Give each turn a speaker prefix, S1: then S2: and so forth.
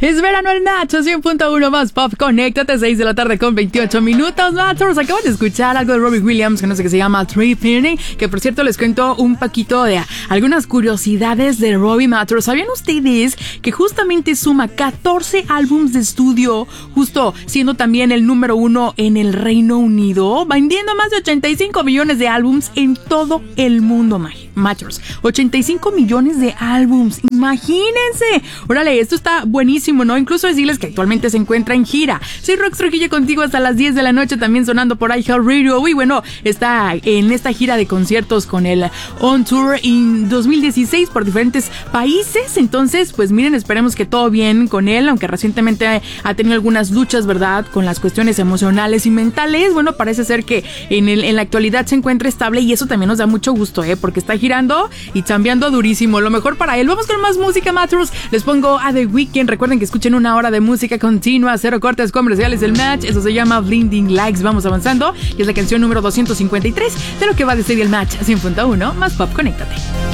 S1: Es verano el Nacho, 100.1 más pop. Conéctate, 6 de la tarde con 28 minutos. Nachos, acaban de escuchar algo de Robbie Williams, que no sé qué se llama Tripping, que por cierto les cuento un poquito de algunas curiosidades de Robbie Matters. ¿Sabían ustedes que justamente suma 14 álbumes de estudio, justo siendo también el número 1 en el Reino Unido, vendiendo más de 85 millones de álbumes en todo el mundo, Matters? 85 millones de álbumes, imagínense. Órale, esto está buenísimo, ¿no? Incluso decirles que actualmente se encuentra en gira. Soy Rox Trujillo contigo hasta las 10 de la noche, también sonando por iHeartRadio. Y bueno, está en esta gira de conciertos con el On Tour en 2016 por diferentes países. Entonces, pues miren, esperemos que todo bien con él, aunque recientemente ha tenido algunas luchas, ¿verdad?, con las cuestiones emocionales y mentales. Bueno, parece ser que en la actualidad se encuentra estable y eso también nos da mucho gusto, porque está girando y chambeando durísimo. Lo mejor para él. Vamos con más música, Matters. Les pongo a The Weeknd. Recuerden que escuchen una hora de música continua, cero cortes comerciales del Match. Eso se llama Blinding Lights. Vamos avanzando y es la canción número 253 de lo que va de ser el Match 100.1 más pop. Conéctate.